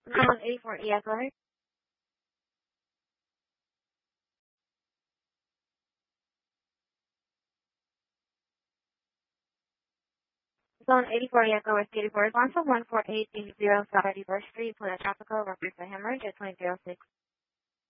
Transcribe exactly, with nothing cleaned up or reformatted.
Zone eighty-four, yeah, go ahead. Zone eighty-four, yeah, go with eighty-four. It's on one four eight eight zero South thirty-first Street, Playa Tropical, reference to hemorrhage at twenty oh six.